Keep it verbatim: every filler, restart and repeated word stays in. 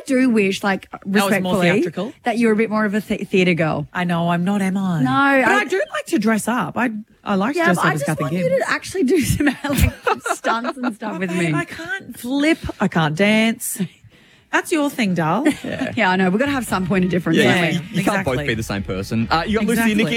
do wish, like, respectfully, theatrical. that you're a bit more of a th- theatre girl. I know, I'm not, am I? No, But I, I- do like to dress up. I I like to Yeah, dress but up I as just Kathy want Gibbs. you to actually do some like stunts and stuff with me. I can't flip. I can't dance. That's your thing, doll. Yeah, I know. We've got to have some point of difference. Yeah, haven't you, we? you can't both Exactly. be the same person. Uh, you got Lucy and Exactly. Nikki